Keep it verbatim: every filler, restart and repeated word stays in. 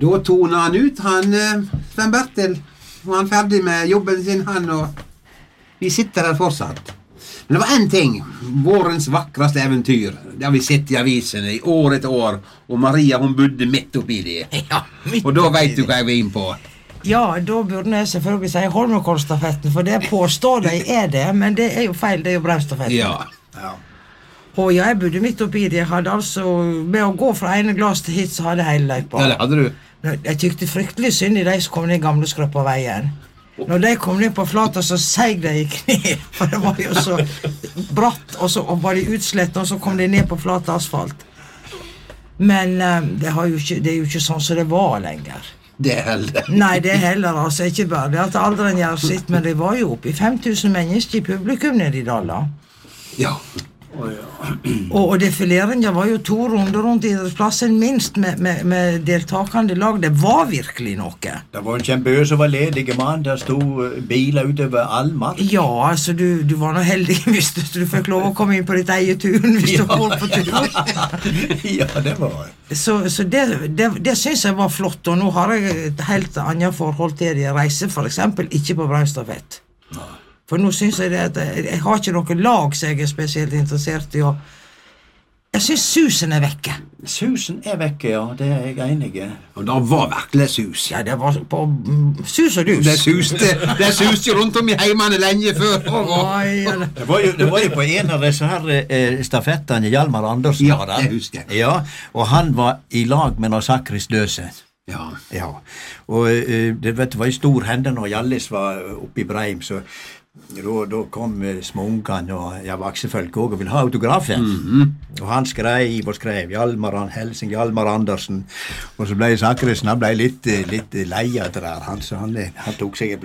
Da toner han ut, han Sven Bertil. Var han ferdig med jobben sin, han, og vi sitter der fortsatt. Men det var en ting, vårens vakreste eventyr. Det har vi sett i avisene i år etter år, og Maria, hun bodde midt oppi det. Ja, midt og da vet du hva jeg var inn på. Ja, da burde jeg selvfølgelig si Holmenkollstafetten, for det påstår de er det, men det er jo feil, det er jo Braustafetten. Ja, ja. Og ja, jeg bodde midt oppi det. Jeg hadde altså, med å gå fra ene glass til hit, så hadde jeg hele løypa. Ja, det hadde du. Jeg tykte fryktelig synd i de som kom ned gamle skrøp på veien. Når de kom ned på flata, så seig de i kne, for det var jo så bratt, og så og var de utslett, og så kom de ned på flata asfalt. Men um, det, har jo ikke, det er jo ikke sånn som det var lenger. Det heller. Nei, det heller, altså, ikke bare det at alderen gjør sitt, men det var jo oppi fem tusen mennesker i publikum nede i Dalla. Ja. Oh, ja. Og, og defileringen var jo to runder rundt idrettsplassen minst med, med, med deltakende lag. Det var virkelig noe. Det var en kjempø som var ledige mann. Der stod biler utover all mark. Ja, altså du, du var nå heldig hvis du, du fikk lov å komme inn på ditt eget turen hvis du holdt på tur. Ja, det var Så, så det, det, det synes jeg var flott, og nå har jeg et helt annet forhold til det. Jeg reiser for eksempel ikke på Braustafett. Nei. For nå synes jeg det at jeg, jeg har ikke noe lag som jeg er spesielt interessert i, og jeg synes susen er vekke. Susen er vekke, ja, det er jeg enig i. Og det var virkelig sus. Ja, det var på mm, sus og dus. Det suste, det suste rundt om i heimene lenge før. Oi, ja, det. Det var, jo, det var jo på en av disse her eh, stafettene Hjalmar Andersen. Ja, var der. det husker jeg. Ja, og han var i lag med noe Sakris Døse. Ja. Ja, og eh, det, vet, det var en stor hende når Hjallis var oppe i Breim, så Da, da kom småungene og ja, vaksefolk også og ville ha autografen. Mm-hmm. Og han skrev og skrev Hjalmar Helsing, Hjalmar Andersen. Og så ble Sakrisen, han ble litt, litt lei av det der. Han, så han, han tok seg